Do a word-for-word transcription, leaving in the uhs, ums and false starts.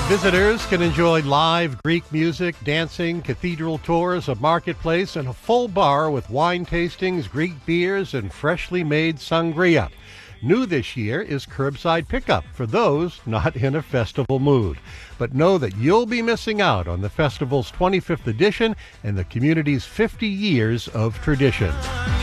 Visitors can enjoy live Greek music, dancing, cathedral tours, a marketplace, and a full bar with wine tastings, Greek beers, and freshly made sangria. New this year is curbside pickup for those not in a festival mood. But know that you'll be missing out on the festival's twenty-fifth edition and the community's fifty years of tradition.